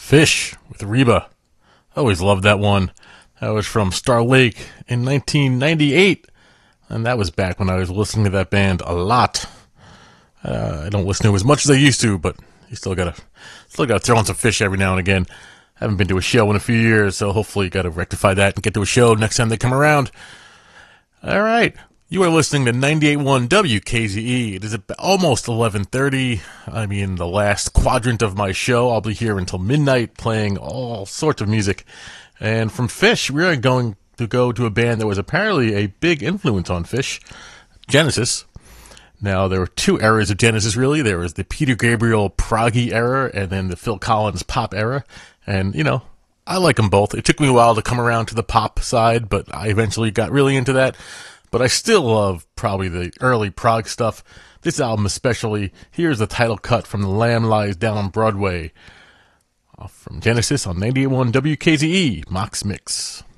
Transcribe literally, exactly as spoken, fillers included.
Fish with Reba. I always loved that one. That was from Star Lake in nineteen ninety-eight. And that was back when I was listening to that band a lot. Uh, I don't listen to it as much as I used to, but you still gotta, still gotta throw on some Fish every now and again. Haven't been to a show in a few years, so hopefully you gotta rectify that and get to a show next time they come around. All right. You are listening to ninety-eight point one W K Z E. It is almost eleven thirty. I mean, the last quadrant of my show. I'll be here until midnight playing all sorts of music. And from Fish, we are going to go to a band that was apparently a big influence on Fish, Genesis. Now, there were two eras of Genesis, really. There was the Peter Gabriel proggy era and then the Phil Collins pop era. And, you know, I like them both. It took me a while to come around to the pop side, but I eventually got really into that. But I still love probably the early prog stuff. This album especially. Here's the title cut from The Lamb Lies Down on Broadway. From Genesis on ninety-eight point one W K Z E, Mox Mix.